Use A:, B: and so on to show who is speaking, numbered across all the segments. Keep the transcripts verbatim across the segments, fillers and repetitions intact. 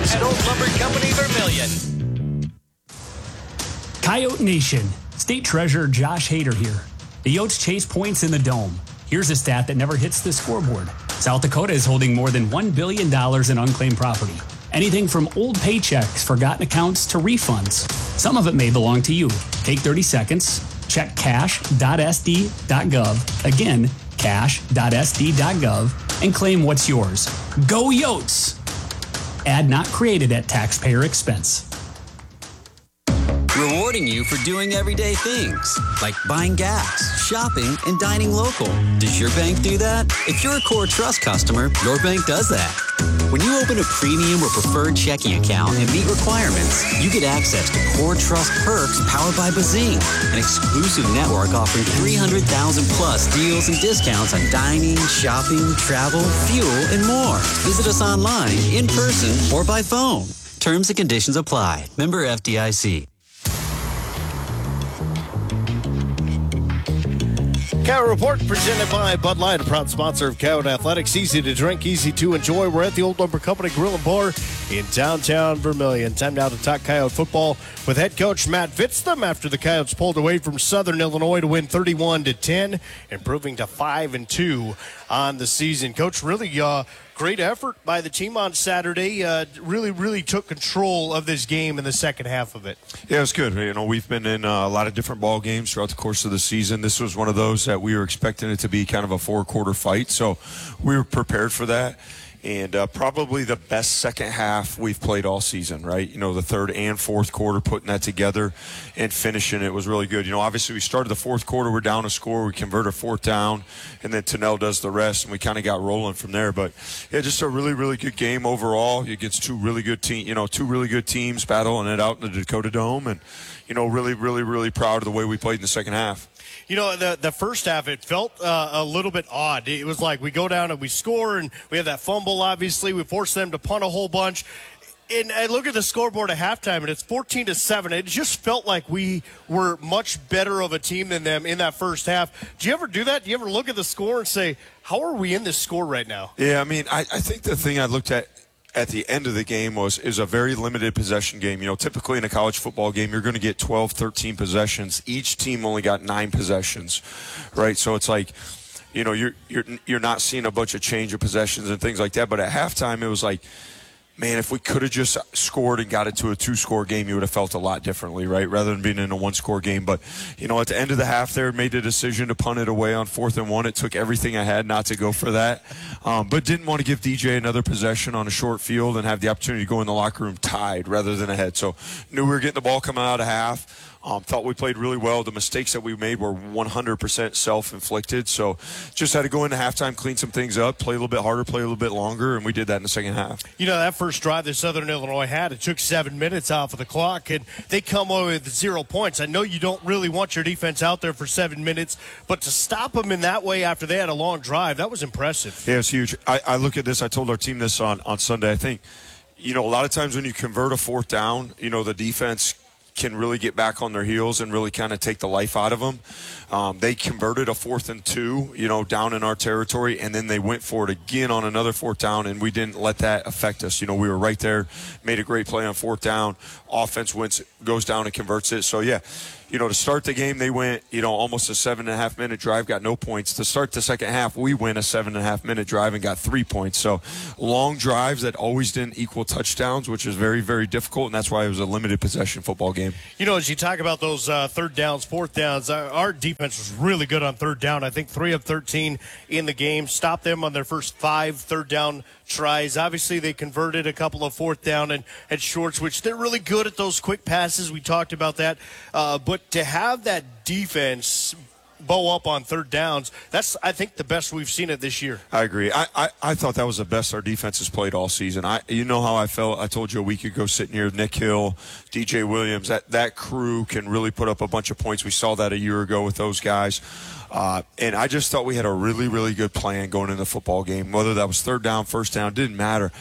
A: at Old Lumber Company Vermilion.
B: Coyote Nation. State Treasurer Josh Hader here. The Yotes chase points in the Dome. Here's a stat that never hits the scoreboard. South Dakota is holding more than one billion dollars in unclaimed property. Anything from old paychecks, forgotten accounts, to refunds. Some of it may belong to you. Take thirty seconds. Check cash dot s d dot gov. Again, cash dot s d dot gov and claim what's yours. Go Yotes! Ad not created at taxpayer expense.
C: Rewarding you for doing everyday things, like buying gas, shopping, and dining local. Does your bank do that? If you're a Core Trust customer, your bank does that. When you open a premium or preferred checking account and meet requirements, you get access to Core Trust perks powered by Bazing, an exclusive network offering three hundred thousand plus deals and discounts on dining, shopping, travel, fuel, and more. Visit us online, in person, or by phone. Terms and conditions apply. Member F D I C.
D: Coyote Report presented by Bud Light, a proud sponsor of Coyote Athletics. Easy to drink, easy to enjoy. We're at the Old Lumber Company Grill and Bar in downtown Vermilion. Time now to talk Coyote football with head coach Matt Fitztham after the Coyotes pulled away from Southern Illinois to win thirty-one to ten, improving to five and two on the season. Coach, really uh, great effort by the team on Saturday. Uh, really, really took control of this game in the second half of it.
E: Yeah, it was good. You know, we've been in uh, a lot of different ball games throughout the course of the season. This was one of those that we were expecting it to be kind of a four-quarter fight, so we were prepared for that. And uh, probably the best second half we've played all season, right? You know, the third and fourth quarter, putting that together and finishing it was really good. You know, obviously we started the fourth quarter, we're down a score, we convert a fourth down, and then Tennell does the rest, and we kind of got rolling from there. But, yeah, just a really, really good game overall. Against two really good teams, you know, two really good teams battling it out in the Dakota Dome. And, you know, really, really, really proud of the way we played in the second half.
D: You know, the the first half, it felt uh, a little bit odd. It was like we go down and we score, and we have that fumble, obviously. We force them to punt a whole bunch. And I look at the scoreboard at halftime, and it's fourteen to seven. It just felt like we were much better of a team than them in that first half. Do you ever do that? Do you ever look at the score and say, how are we in this score right now?
E: Yeah, I mean, I, I think the thing I looked at at the end of the game was is a very limited possession game. You know, typically in a college football game, you're going to get twelve, thirteen possessions. Each team only got nine possessions, right? So it's like, you know, you're you're you're not seeing a bunch of change of possessions and things like that. But at halftime, it was like, man, if we could have just scored and got it to a two-score game, you would have felt a lot differently, right, rather than being in a one-score game. But, you know, at the end of the half there, made the decision to punt it away on fourth and one. It took everything I had not to go for that, um, but didn't want to give D J another possession on a short field and have the opportunity to go in the locker room tied rather than ahead. So knew we were getting the ball coming out of half. Um, thought we played really well. The mistakes that we made were one hundred percent self-inflicted. So just had to go into halftime, clean some things up, play a little bit harder, play a little bit longer, and we did that in the second half.
D: You know, that first drive that Southern Illinois had, it took seven minutes off of the clock, and they come away with zero points. I know you don't really want your defense out there for seven minutes, but to stop them in that way after they had a long drive, that was impressive.
E: Yeah, it's huge. I, I look at this. I told our team this on, on Sunday. I think, you know, a lot of times when you convert a fourth down, you know, the defense – can really get back on their heels and really kind of take the life out of them. Um, they converted a fourth and two, you know, down in our territory, and then they went for it again on another fourth down, and we didn't let that affect us. You know, we were right there, made a great play on fourth down. Offense wins, goes down and converts it. So, yeah, you know, to start the game, they went, you know, almost a seven and a half minute drive, got no points. To start the second half, we went a seven and a half minute drive and got three points. So long drives that always didn't equal touchdowns, which is very, very difficult, and that's why it was a limited possession football game.
D: You know, as you talk about those uh, third downs, fourth downs, uh, our defense was really good on third down. I think three of thirteen in the game. Stopped them on their first five third down tries. Obviously, they converted a couple of fourth down and, and shorts, which they're really good at those quick passes. We talked about that. Uh, but to have that defense bow up on third downs, that's, I think, the best we've seen it this year.
E: I agree. I, I, I thought that was the best our defense has played all season. I You know how I felt. I told you a week ago sitting here, Nick Hill, D J Williams, that, that crew can really put up a bunch of points. We saw that a year ago with those guys. Uh, and I just thought we had a really, really good plan going into the football game, whether that was third down, first down, didn't matter.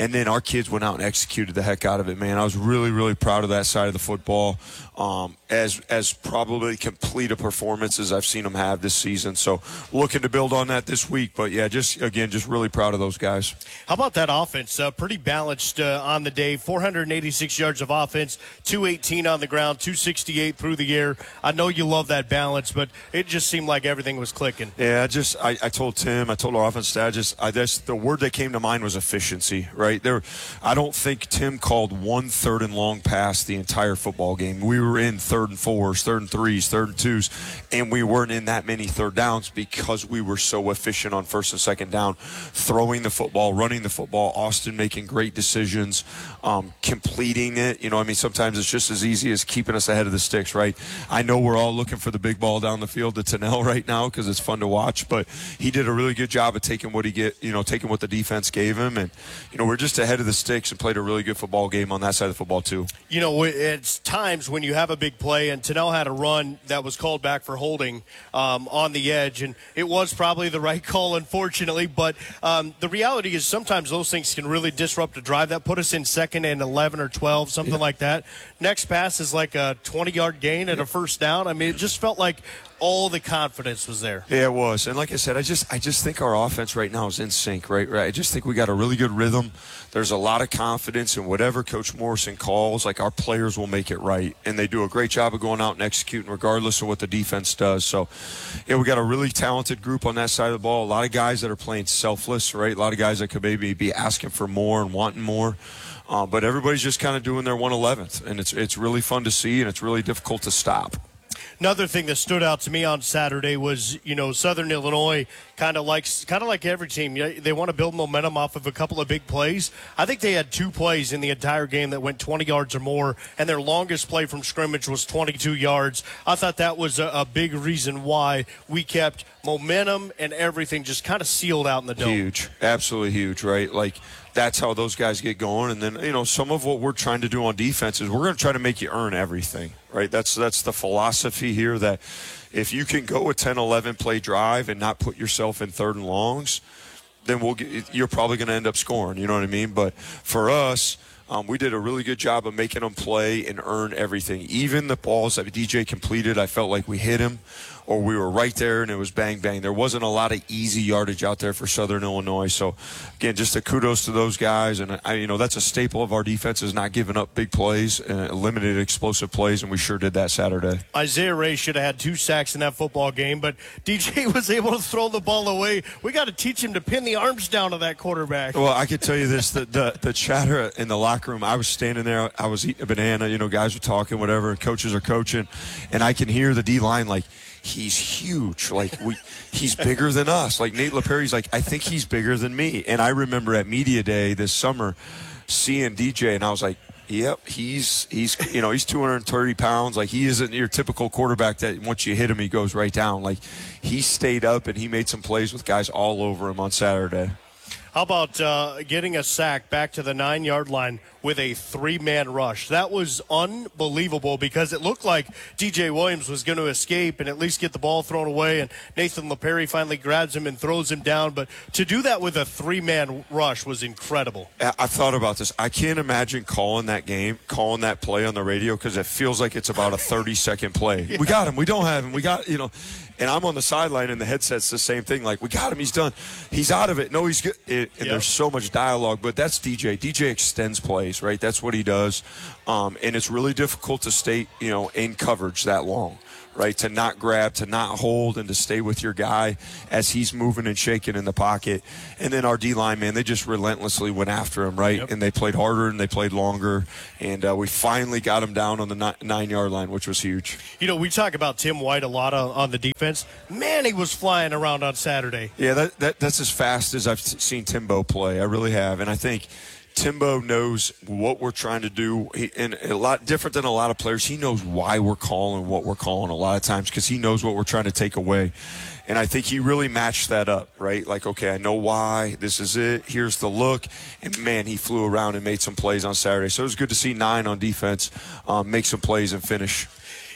E: And then our kids went out and executed the heck out of it, man. I was really, really proud of that side of the football. Um, as as probably complete a performance as I've seen them have this season. So looking to build on that this week. But, yeah, just, again, just really proud of those guys.
D: How about that offense? Uh, pretty balanced uh, on the day. four hundred eighty-six yards of offense, two eighteen on the ground, two sixty-eight through the air. I know you love that balance, but it just seemed like everything was clicking.
E: Yeah, I just I, I told Tim, I told our offense staff, just I just the word that came to mind was efficiency, right? There, I don't think Tim called one third and long pass the entire football game. We were in third and fours, third and threes, third and twos, and we weren't in that many third downs because we were so efficient on first and second down, throwing the football, running the football. Austin making great decisions, um, completing it. You know, I mean, sometimes it's just as easy as keeping us ahead of the sticks, right? I know we're all looking for the big ball down the field to Tennell right now because it's fun to watch, but he did a really good job of taking what he get, you know, taking what the defense gave him, and you know, we're just ahead of the sticks and played a really good football game on that side of the football too.
D: You know, it's times when you have a big play, and Tennell had a run that was called back for holding um, on the edge, and it was probably the right call, unfortunately, but um, the reality is sometimes those things can really disrupt a drive. That put us in second and eleven or twelve, something yeah. like that. Next pass is like a twenty-yard gain and a first down. I mean, it just felt like all the confidence was there.
E: Yeah, it was. And like I said, I just I just think our offense right now is in sync, right? Right. I just think we got a really good rhythm. There's a lot of confidence in whatever Coach Morrison calls. Like, our players will make it right. And they do a great job of going out and executing regardless of what the defense does. So, yeah, we got a really talented group on that side of the ball. A lot of guys that are playing selfless, right? A lot of guys that could maybe be asking for more and wanting more. Uh, but everybody's just kind of doing their one eleventh. And it's it's really fun to see, and it's really difficult to stop.
D: Another thing that stood out to me on Saturday was, you know, Southern Illinois kind of likes, kind of like every team, they want to build momentum off of a couple of big plays. I think they had two plays in the entire game that went twenty yards or more, and their longest play from scrimmage was twenty-two yards. I thought that was a, a big reason why we kept momentum and everything just kind of sealed out in the dome.
E: Huge, absolutely huge, right? Like, that's how those guys get going. And then, you know, some of what we're trying to do on defense is we're going to try to make you earn everything, right? That's that's the philosophy here, that if you can go a ten eleven play drive and not put yourself in third and longs, then we'll get, you're probably going to end up scoring, you know what I mean? But for us, Um, we did a really good job of making them play and earn everything. Even the balls that D J completed, I felt like we hit him or we were right there and it was bang, bang. There wasn't a lot of easy yardage out there for Southern Illinois. So, again, just a kudos to those guys. And, I, you know, that's a staple of our defense, is not giving up big plays and limited explosive plays, and we sure did that Saturday.
D: Isaiah Ray should have had two sacks in that football game, but D J was able to throw the ball away. We got to teach him to pin the arms down to that quarterback.
E: Well, I could tell you this, the, the, the chatter in the locker room, I was standing there, I was eating a banana, you know, guys were talking, whatever, coaches are coaching, and I can hear the D-line like, he's huge. Like, we, he's bigger than us. Like, Nate LaPerry's like, I think he's bigger than me. And I remember at Media Day this summer seeing D J, and I was like, yep, he's, he's you know, he's two hundred thirty pounds. Like, he isn't your typical quarterback that once you hit him, he goes right down. Like, he stayed up, and he made some plays with guys all over him on Saturday.
D: How about uh, getting a sack back to the nine-yard line with a three-man rush? That was unbelievable because it looked like D J Williams was going to escape and at least get the ball thrown away, and Nathan LaPerry finally grabs him and throws him down. But to do that with a three-man rush was incredible.
E: I've thought about this. I can't imagine calling that game, calling that play on the radio, because it feels like it's about a thirty-second play. Yeah. We got him. We don't have him. We got, you know. And I'm on the sideline, and the headset's the same thing. Like, we got him. He's done. He's out of it. No, he's good. It, and yep. There's so much dialogue, but that's D J. D J extends plays, right? That's what he does. Um, and it's really difficult to stay, you know, in coverage that long, right? To not grab, to not hold, and to stay with your guy as he's moving and shaking in the pocket. And then our D-line, man, they just relentlessly went after him, right? Yep. And they played harder and they played longer. And uh, we finally got him down on the nine-yard line, which was huge.
D: You know, we talk about Tim White a lot on, on the defense. Man, he was flying around on Saturday.
E: Yeah, that, that that's as fast as I've seen Timbo play. I really have. And I think Timbo knows what we're trying to do, he, and a lot different than a lot of players. He knows why we're calling what we're calling a lot of times, because he knows what we're trying to take away. And I think he really matched that up, right? Like, okay, I know why. This is it. Here's the look. And, man, he flew around and made some plays on Saturday. So it was good to see nine on defense um, make some plays and finish.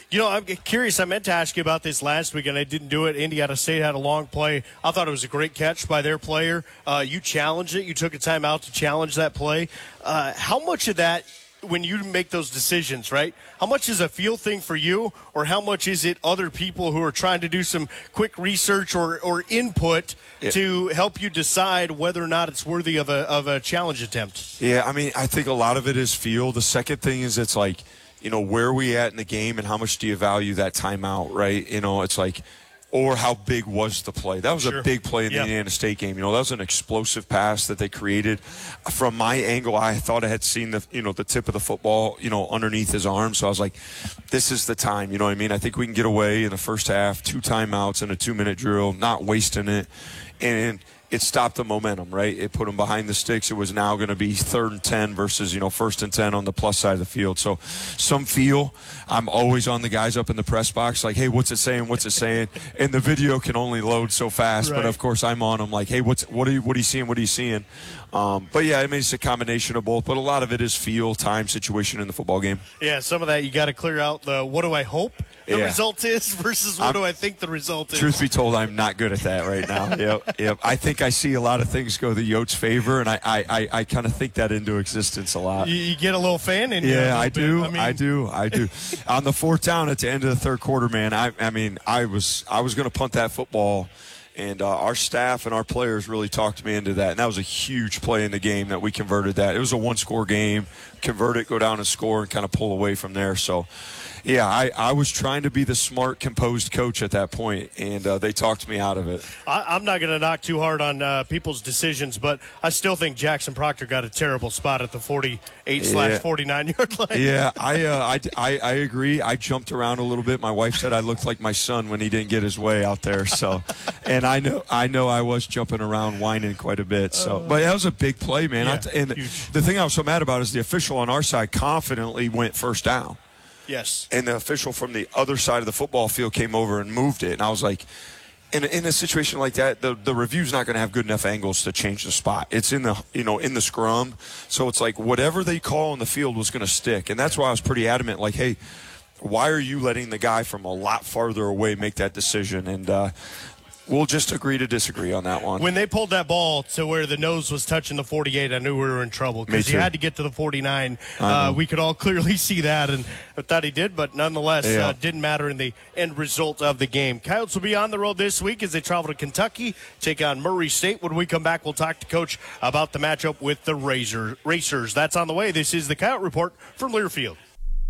D: You know, I'm curious. I meant to ask you about this last week, and I didn't do it. Indiana State had a long play. I thought it was a great catch by their player. Uh, you challenged it. You took a time out to challenge that play. Uh, how much of that, when you make those decisions, right, how much is a feel thing for you, or how much is it other people who are trying to do some quick research or, or input yeah. to help you decide whether or not it's worthy of a, of a challenge attempt?
E: Yeah, I mean, I think a lot of it is feel. The second thing is it's like, you know, where are we at in the game and how much do you value that timeout, right? You know, it's like, or how big was the play? That was sure. a big play in the yep. Indiana State game. You know, that was an explosive pass that they created. From my angle, I thought I had seen the, you know, the tip of the football, you know, underneath his arm. So I was like, this is the time. You know what I mean? I think we can get away in the first half, two timeouts and a two-minute drill, not wasting it. And it stopped the momentum, right? It put them behind the sticks. It was now going to be third and ten versus, you know, first and ten on the plus side of the field. So some feel. I'm always on the guys up in the press box like, hey, what's it saying? What's it saying? And the video can only load so fast. Right. But, of course, I'm on them like, hey, what's what are you, what are you seeing? What are you seeing? Um, but, yeah, I mean, it's a combination of both. But a lot of it is feel, time, situation in the football game.
D: Yeah, some of that you got to clear out the what do I hope the yeah. result is versus what I'm, do I think the result is.
E: Truth be told, I'm not good at that right now. yep, yep. I think I see a lot of things go the Yotes' favor, and I, I, I, I kind of think that into existence a lot.
D: You, you get a little fan in you.
E: Yeah, I do. I, mean, I do. I do. On the fourth down at the end of the third quarter, man, I, I mean, I was I was going to punt that football. And uh, our staff and our players really talked me into that. And that was a huge play in the game that we converted that. It was a one-score game. Convert it, go down and score, and kind of pull away from there. So, yeah, I, I was trying to be the smart, composed coach at that point, and uh, they talked me out of it.
D: I, I'm not going to knock too hard on uh, people's decisions, but I still think Jackson Proctor got a terrible spot at the forty-eight slash forty-nine yard line.
E: Yeah, I, uh, I, I, I agree. I jumped around a little bit. My wife said I looked like my son when he didn't get his way out there. So, and I know I know I was jumping around, whining quite a bit. So, but that was a big play, man.
D: Yeah,
E: I t- and huge. The thing I was so mad about is the official on our side confidently went first down.
D: Yes.
E: And the official from the other side of the football field came over and moved it. And I was like, in, in a situation like that, the, the review's not going to have good enough angles to change the spot. It's in the, you know, in the scrum. So it's like whatever they call on the field was going to stick. And that's why I was pretty adamant, like, hey, why are you letting the guy from a lot farther away make that decision? And, uh, we'll just agree to disagree on that one.
D: When they pulled that ball to where the nose was touching the forty-eight, I knew we were in trouble because he had to get to the forty-nine. Uh, we could all clearly see that, and I thought he did, but nonetheless, yeah. uh, didn't matter in the end result of the game. Coyotes will be on the road this week as they travel to Kentucky, take on Murray State. When we come back, we'll talk to Coach about the matchup with the Razor, Racers. That's on the way. This is the Coyote Report from Learfield.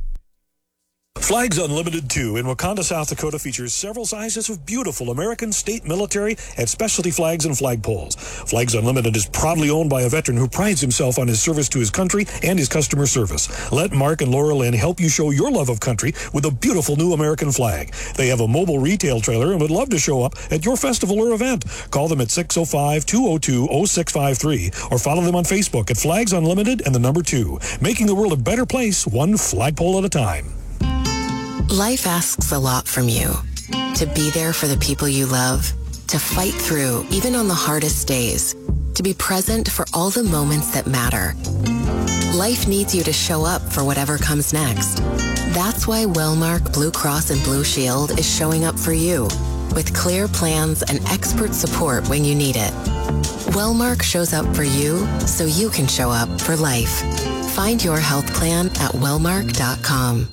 F: Flags Unlimited two in Wakanda, South Dakota features several sizes of beautiful American state, military, and specialty flags and flagpoles. Flags Unlimited is proudly owned by a veteran who prides himself on his service to his country and his customer service. Let Mark and Laura Lynn help you show your love of country with a beautiful new American flag. They have a mobile retail trailer and would love to show up at your festival or event. Call them at six oh five, two oh two, oh six five three or follow them on Facebook at Flags Unlimited and the number two, making the world a better place, one flagpole at a time.
G: Life asks a lot from you. To be there for the people you love, to fight through even on the hardest days, to be present for all the moments that matter. Life needs you to show up for whatever comes next. That's why Wellmark Blue Cross and Blue Shield is showing up for you with clear plans and expert support when you need it. Wellmark shows up for you so you can show up for life. Find your health plan at wellmark dot com.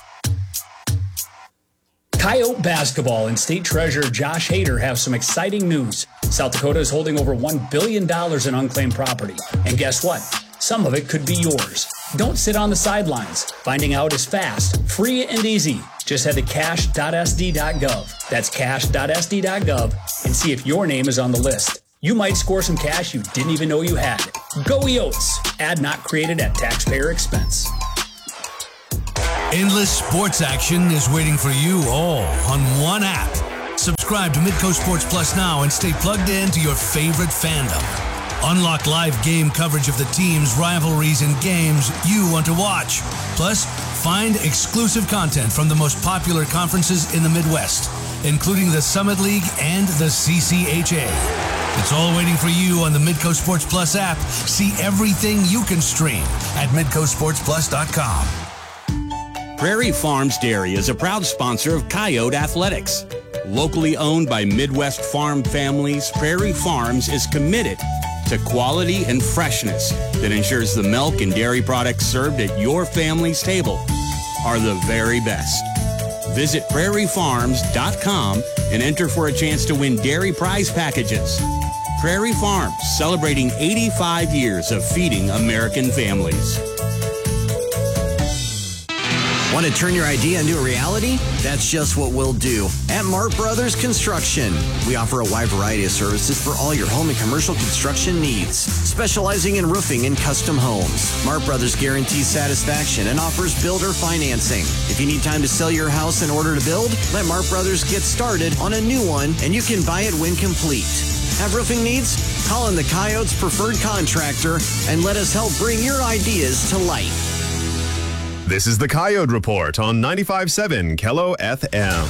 B: Coyote basketball and state treasurer Josh Hader have some exciting news. South Dakota is holding over one billion dollars in unclaimed property. And guess what? Some of it could be yours. Don't sit on the sidelines. Finding out is fast, free, and easy. Just head to cash dot s d dot gov. That's cash dot s d dot gov and see if your name is on the list. You might score some cash you didn't even know you had. Go Yotes! Ad not created at taxpayer expense.
H: Endless sports action is waiting for you all on one app. Subscribe to Midco Sports Plus now and stay plugged in to your favorite fandom. Unlock live game coverage of the teams, rivalries, and games you want to watch. Plus, find exclusive content from the most popular conferences in the Midwest, including the Summit League and the C C H A. It's all waiting for you on the Midco Sports Plus app. See everything you can stream at midco sports plus dot com.
I: Prairie Farms Dairy is a proud sponsor of Coyote Athletics. Locally owned by Midwest farm families, Prairie Farms is committed to quality and freshness that ensures the milk and dairy products served at your family's table are the very best. Visit prairie farms dot com and enter for a chance to win dairy prize packages. Prairie Farms, celebrating eighty-five years of feeding American families.
J: Want to turn your idea into a reality? That's just what we'll do at Mart Brothers Construction. We offer a wide variety of services for all your home and commercial construction needs, specializing in roofing and custom homes. Mart Brothers guarantees satisfaction and offers builder financing. If you need time to sell your house in order to build, let Mart Brothers get started on a new one, and you can buy it when complete. Have roofing needs? Call in the Coyotes preferred contractor and let us help bring your ideas to life.
K: This is the Coyote Report on ninety-five point seven Kello F M.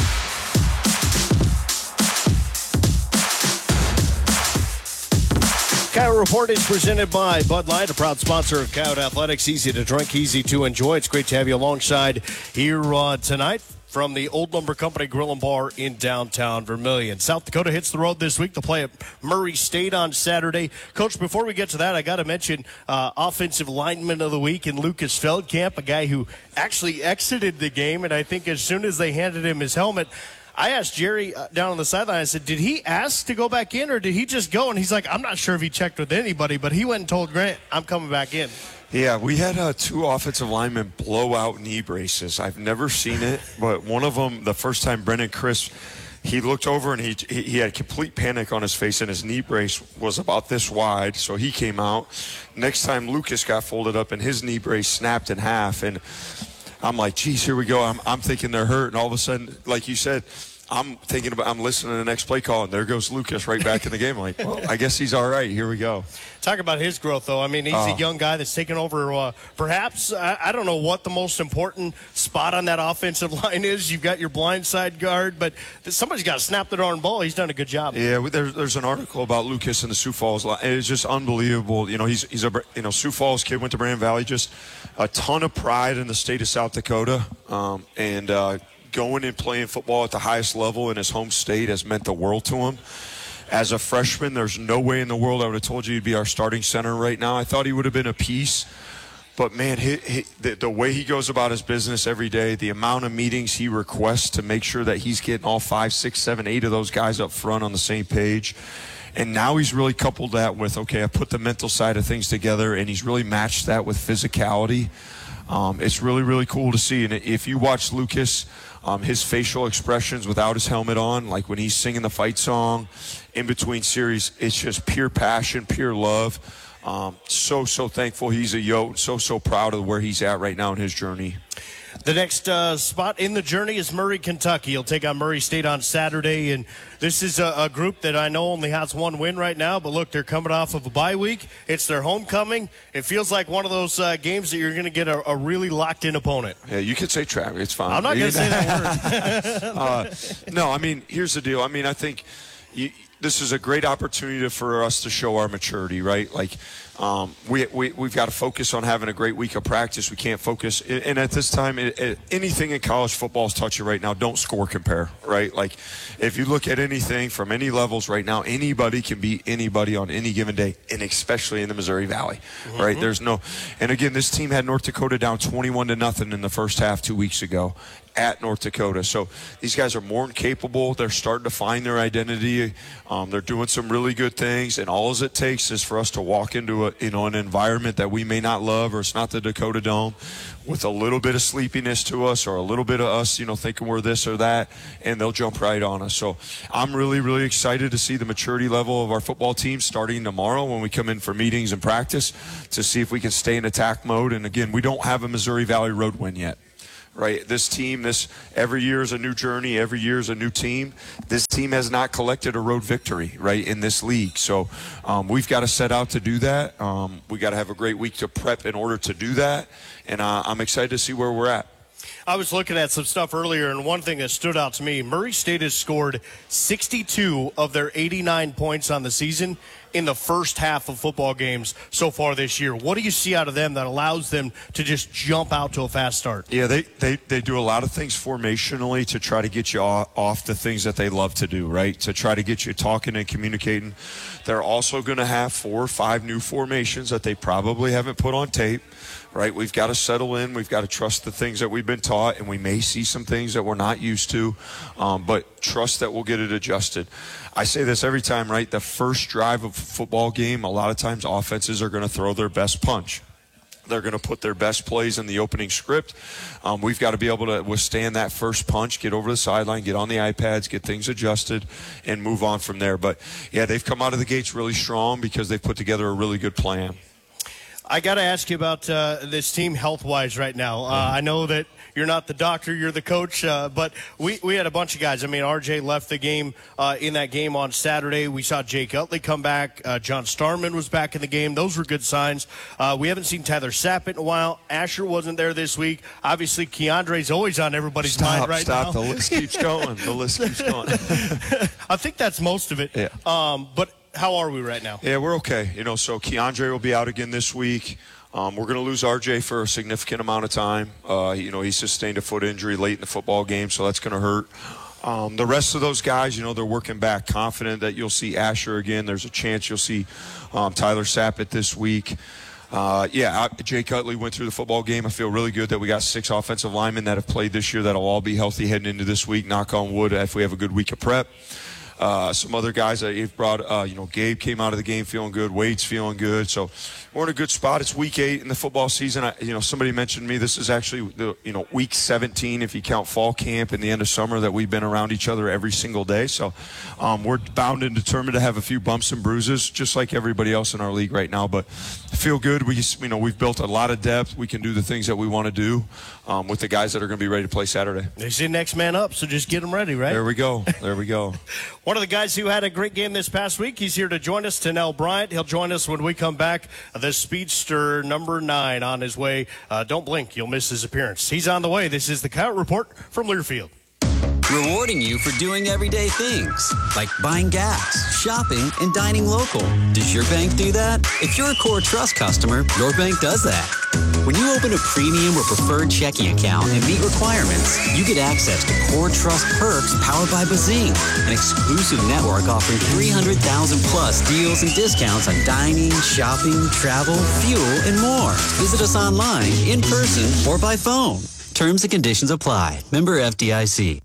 D: Coyote Report is presented by Bud Light, a proud sponsor of Coyote Athletics. Easy to drink, easy to enjoy. It's great to have you alongside here uh, tonight from the Old Lumber Company Grill and Bar in downtown Vermilion. South Dakota hits the road this week to play at Murray State on Saturday. Coach, before we get to that, I got to mention uh, offensive lineman of the week in Lucas Feldkamp, a guy who actually exited the game, and I think as soon as they handed him his helmet, I asked Jerry uh, down on the sideline, I said, did he ask to go back in or did he just go? And he's like, I'm not sure if he checked with anybody, but he went and told Grant, I'm coming back in.
E: Yeah, we had uh, two offensive linemen blow out knee braces. I've never seen it, but one of them, the first time Brendan Chris, he looked over and he he had complete panic on his face, and his knee brace was about this wide, so he came out. Next time, Lucas got folded up, and his knee brace snapped in half, and I'm like, geez, here we go. I'm, I'm thinking they're hurt, and all of a sudden, like you said, I'm thinking about, I'm listening to the next play call, and there goes Lucas right back in the game. I'm like, well, I guess he's all right. Here we go.
D: Talk about his growth, though. I mean, he's uh, a young guy that's taken over uh, perhaps, I, I don't know what the most important spot on that offensive line is. You've got your blind side guard, but somebody's got to snap the darn ball. He's done a good job.
E: Yeah, there's, there's an article about Lucas and the Sioux Falls line. It's just unbelievable. You know, he's, he's a you know Sioux Falls kid, went to Brand Valley, just a ton of pride in the state of South Dakota, um, and uh, going and playing football at the highest level in his home state has meant the world to him. As a freshman, there's no way in the world I would have told you he'd be our starting center right now. I thought he would have been a piece. But, man, he, he, the, the way he goes about his business every day, the amount of meetings he requests to make sure that he's getting all five, six, seven, eight of those guys up front on the same page. And now he's really coupled that with, okay, I put the mental side of things together, and he's really matched that with physicality. Um, it's really, really cool to see. And if you watch Lucas, um, his facial expressions without his helmet on, like when he's singing the fight song in between series, it's just pure passion, pure love. Um, so, so thankful he's a Yote. So, so proud of where he's at right now in his journey.
D: The next uh, spot in the journey is Murray, Kentucky. He'll take on Murray State on Saturday, and this is a, a group that I know only has one win right now, but look, they're coming off of a bye week. It's their homecoming. It feels like one of those uh, games that you're going to get a, a really locked-in opponent.
E: Yeah, you could say trap. It's fine.
D: I'm not going to say that word.
E: uh, no, I mean, here's the deal. I mean, I think you, this is a great opportunity for us to show our maturity, right? Like, Um, we, we, we've got to focus on having a great week of practice. We can't focus. And at this time, it, it, anything in college football is touchy right now. Don't score compare, right? Like, if you look at anything from any levels right now, anybody can beat anybody on any given day, and especially in the Missouri Valley, mm-hmm. right? There's no – and, again, this team had North Dakota down twenty-one to nothing in the first half two weeks ago at North Dakota. So these guys are more than capable. They're starting to find their identity. Um, they're doing some really good things, and all it takes is for us to walk into a, you know, an environment that we may not love, or it's not the Dakota Dome, with a little bit of sleepiness to us, or a little bit of us, you know, thinking we're this or that, and they'll jump right on us. So I'm really, really excited to see the maturity level of our football team starting tomorrow when we come in for meetings and practice, to see if we can stay in attack mode. And again, we don't have a Missouri Valley road win yet. Right, this team, this every year is a new journey. Every year is a new team. This team has not collected a road victory, right, in this league. So um, we've got to set out to do that. Um, we got to have a great week to prep in order to do that. And uh, I'm excited to see where we're at.
D: I was looking at some stuff earlier, and one thing that stood out to me, Murray State has scored sixty-two of their eighty-nine points on the season in the first half of football games so far this year. What do you see out of them that allows them to just jump out to a fast start?
E: Yeah, they, they, they do a lot of things formationally to try to get you off the things that they love to do, right? To try to get you talking and communicating. They're also going to have four or five new formations that they probably haven't put on tape, right? We've got to settle in. We've got to trust the things that we've been taught, and we may see some things that we're not used to, um, but trust that we'll get it adjusted. I say this every time, right? The first drive of a football game, a lot of times offenses are going to throw their best punch. They're going to put their best plays in the opening script. Um, we've got to be able to withstand that first punch, get over the sideline, get on the iPads, get things adjusted, and move on from there. But, yeah, they've come out of the gates really strong because they've put together a really good plan.
D: I got to ask you about uh, this team health-wise right now. Uh, I know that you're not the doctor, you're the coach, uh, but we, we had a bunch of guys. I mean, R J left the game uh, in that game on Saturday. We saw Jake Utley come back. Uh, John Starman was back in the game. Those were good signs. Uh, we haven't seen Tyler Sappett in a while. Asher wasn't there this week. Obviously, Keandre's always on everybody's
E: stop,
D: mind right
E: stop.
D: now.
E: Stop. The list keeps going. The list keeps going.
D: I think that's most of it.
E: Yeah.
D: Um, but how are we right now?
E: Yeah, we're okay. You know, so Keandre will be out again this week. Um, we're going to lose R J for a significant amount of time. Uh, you know, he sustained a foot injury late in the football game, so that's going to hurt. Um, the rest of those guys, you know, they're working back. Confident that you'll see Asher again. There's a chance you'll see um, Tyler Sappett this week. Uh, yeah, Jake Utley went through the football game. I feel really good that we got six offensive linemen that have played this year that'll all be healthy heading into this week. Knock on wood if we have a good week of prep. Uh, some other guys that you've brought, uh, you know, Gabe came out of the game feeling good. Wade's feeling good. So we're in a good spot. It's week eight in the football season. I, you know, somebody mentioned to me this is actually, the, you know, week seventeen if you count fall camp and the end of summer that we've been around each other every single day. So um, we're bound and determined to have a few bumps and bruises just like everybody else in our league right now. But I feel good. We, you know, we've built a lot of depth. We can do the things that we want to do um, with the guys that are going to be ready to play Saturday.
D: They say next man up, so just get them ready, right?
E: There we go. There we go.
D: One of the guys who had a great game this past week, he's here to join us, Tennell Bryant. He'll join us when we come back. The Speedster number nine on his way. Uh, don't blink, you'll miss his appearance. He's on the way. This is the Coyote Report from Learfield.
C: Rewarding you for doing everyday things, like buying gas, shopping, and dining local. Does your bank do that? If you're a Core Trust customer, your bank does that. When you open a premium or preferred checking account and meet requirements, you get access to Core Trust perks powered by Bazing, an exclusive network offering three hundred thousand plus deals and discounts on dining, shopping, travel, fuel, and more. Visit us online, in person, or by phone. Terms and conditions apply. Member F D I C.